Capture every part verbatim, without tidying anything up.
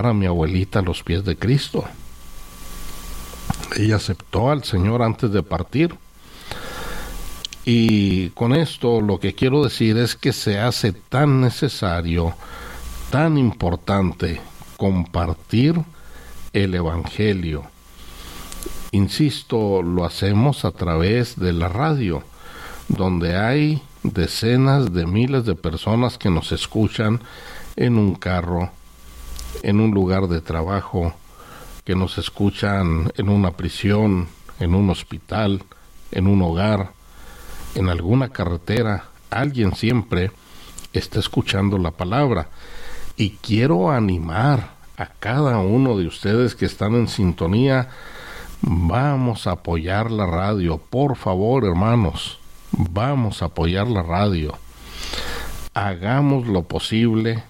a mi abuelita a los pies de Cristo. Ella aceptó al Señor antes de partir. Y con esto lo que quiero decir es que se hace tan necesario, tan importante compartir el Evangelio. Insisto, lo hacemos a través de la radio, donde hay decenas de miles de personas que nos escuchan en un carro, en un lugar de trabajo, que nos escuchan en una prisión, en un hospital, en un hogar, en alguna carretera. Alguien siempre está escuchando la palabra. Y quiero animar a cada uno de ustedes que están en sintonía. Vamos a apoyar la radio, por favor, hermanos. Vamos a apoyar la radio. Hagamos lo posible.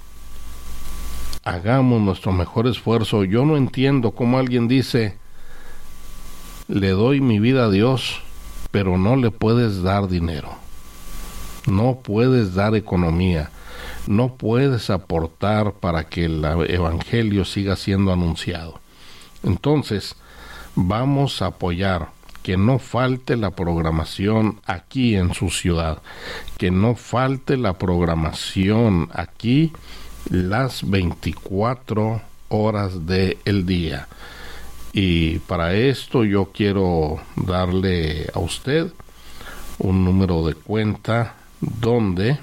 Hagamos nuestro mejor esfuerzo. Yo no entiendo cómo alguien dice, le doy mi vida a Dios, pero no le puedes dar dinero. No puedes dar economía. No puedes aportar para que el evangelio siga siendo anunciado. Entonces, vamos a apoyar que no falte la programación aquí en su ciudad, que no falte la programación aquí las veinticuatro horas del día. Y para esto yo quiero darle a usted un número de cuenta donde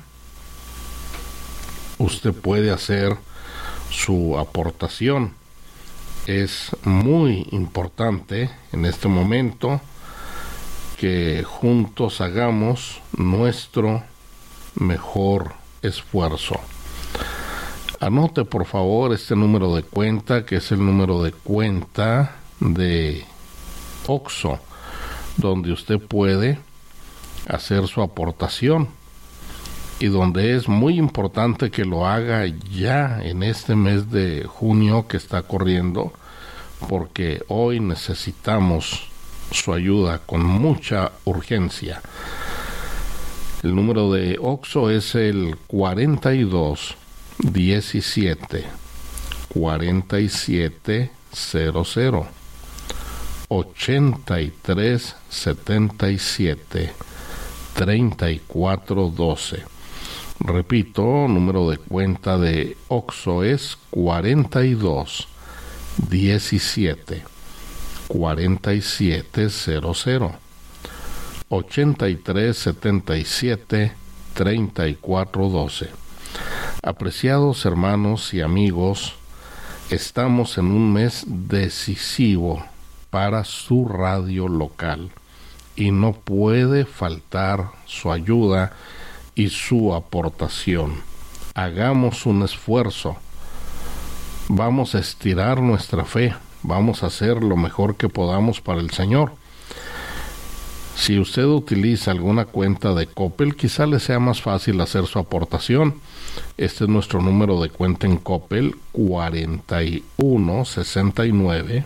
usted puede hacer su aportación. Es muy importante en este momento que juntos hagamos nuestro mejor esfuerzo. Anote por favor este número de cuenta, que es el número de cuenta de Oxxo, donde usted puede hacer su aportación y donde es muy importante que lo haga ya en este mes de junio que está corriendo, porque hoy necesitamos su ayuda con mucha urgencia. El número de Oxxo es el cuarenta y dos diecisiete cuarenta y siete cero cero ochenta y tres setenta y siete treinta y cuatro doce. Repito, número de cuenta de Oxxo es cuarenta y dos diecisiete cuarenta y siete cero cero ochenta y tres setenta y siete treinta y cuatro doce. Apreciados hermanos y amigos, estamos en un mes decisivo para su radio local y no puede faltar su ayuda y su aportación. Hagamos un esfuerzo. Vamos a estirar nuestra fe. Vamos a hacer lo mejor que podamos para el Señor. Si usted utiliza alguna cuenta de Coppel, quizá le sea más fácil hacer su aportación. Este es nuestro número de cuenta en Coppel, cuarenta y uno sesenta y nueve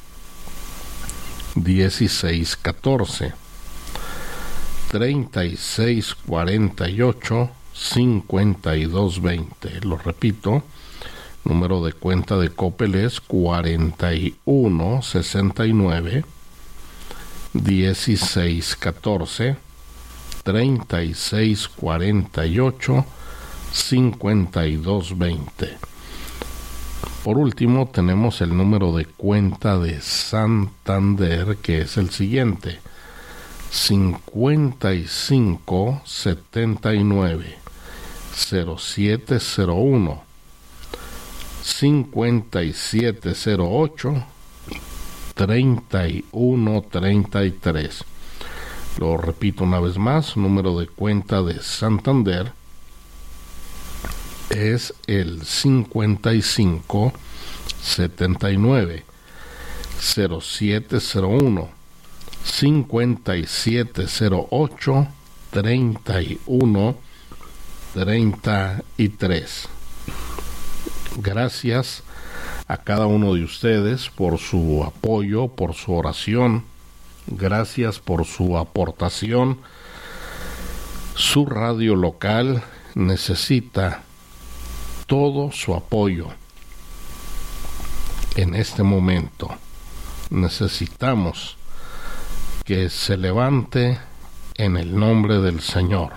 dieciséis catorce treinta y seis cuarenta y ocho cincuenta y dos veinte. Lo repito, número de cuenta de Coppel es cuarenta y uno sesenta y nueve dieciséis catorce treinta y seis cuarenta y ocho cincuenta y dos veinte. Por último, tenemos el número de cuenta de Santander, que es el siguiente: cincuenta y cinco setenta y nueve cero siete cero uno cincuenta y siete cero ocho treinta y uno treinta y tres. Lo repito una vez más, número de cuenta de Santander es el cincuenta y cinco setenta y nueve cero siete cero uno cincuenta y siete cero ocho treinta y uno treinta y tres. Gracias a cada uno de ustedes por su apoyo, por su oración. Gracias por su aportación. Su radio local necesita todo su apoyo. en este momento. Necesitamos que se levante en el nombre del Señor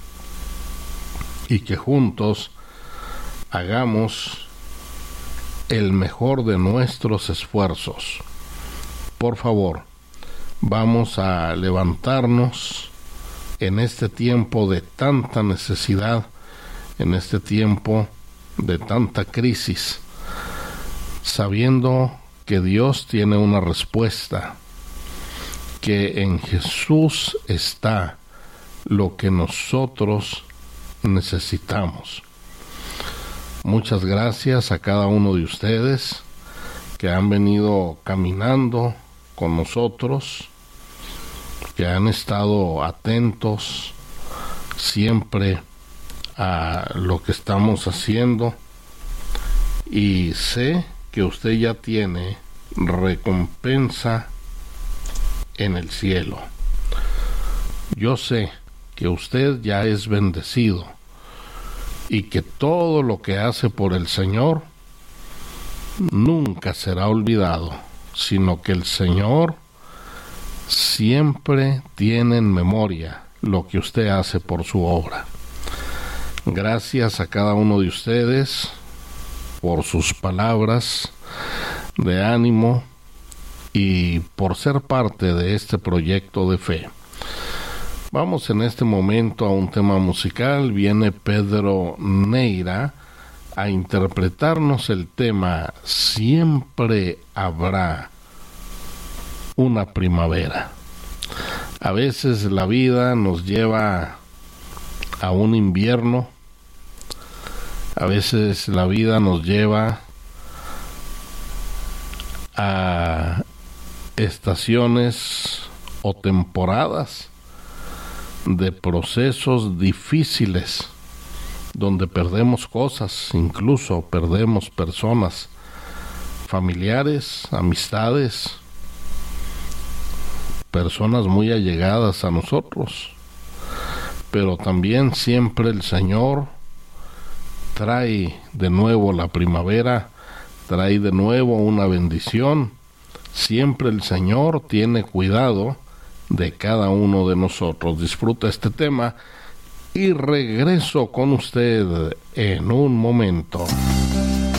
y que juntos hagamos el mejor de nuestros esfuerzos. Por favor, vamos a levantarnos en este tiempo de tanta necesidad, en este tiempo de tanta crisis, sabiendo que Dios tiene una respuesta, que en Jesús está lo que nosotros necesitamos. Muchas gracias a cada uno de ustedes que han venido caminando con nosotros, que han estado atentos siempre a lo que estamos haciendo, y sé que usted ya tiene recompensa en el cielo. Yo sé que usted ya es bendecido y que todo lo que hace por el Señor nunca será olvidado, sino que el Señor siempre tiene en memoria lo que usted hace por su obra. Gracias a cada uno de ustedes por sus palabras de ánimo y por ser parte de este proyecto de fe. Vamos en este momento a un tema musical. Viene Pedro Neira a interpretarnos el tema Siempre habrá una primavera. A veces la vida nos lleva a un invierno, a veces la vida nos lleva a estaciones o temporadas de procesos difíciles donde perdemos cosas, incluso perdemos personas, familiares, amistades, personas muy allegadas a nosotros. Pero también siempre el Señor trae de nuevo la primavera, trae de nuevo una bendición. Siempre el Señor tiene cuidado de cada uno de nosotros. Disfruta este tema y regreso con usted en un momento.